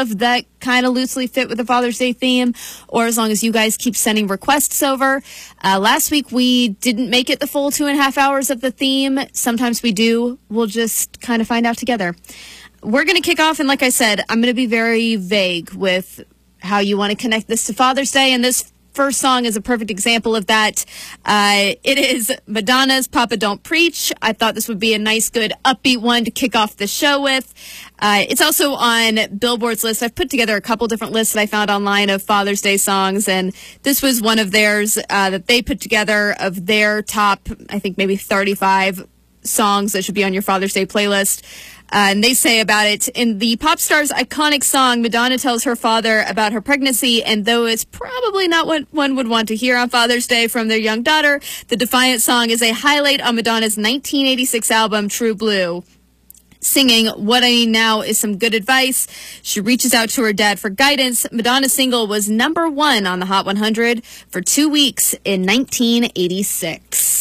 of that kind of loosely fit with the Father's Day theme, or as long as you guys keep sending requests over. Last week, we didn't make it the full 2.5 hours of the theme. Sometimes we do. We'll just kind of find out together. We're going to kick off, and like I said, I'm going to be very vague with how you want to connect this to Father's Day, and this first song is a perfect example of that. It is Madonna's Papa Don't Preach. I thought this would be a nice, good, upbeat one to kick off the show with. It's also on Billboard's list. I've put together a couple different lists that I found online of Father's Day songs, and this was one of theirs that they put together of their top, I think, maybe 35 songs that should be on your Father's Day playlist. And they say about it, in the pop star's iconic song, Madonna tells her father about her pregnancy, and though it's probably not what one would want to hear on Father's Day from their young daughter, the defiant song is a highlight on Madonna's 1986 album, True Blue. Singing What I Need Now is some good advice. She reaches out to her dad for guidance. Madonna's single was #1 on the Hot 100 for 2 weeks in 1986.